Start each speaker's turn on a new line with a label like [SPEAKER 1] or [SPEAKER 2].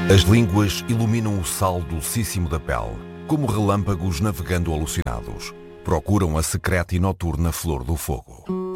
[SPEAKER 1] As línguas iluminam o sal dulcíssimo da pele, como relâmpagos navegando alucinados. Procuram a secreta e noturna flor do fogo.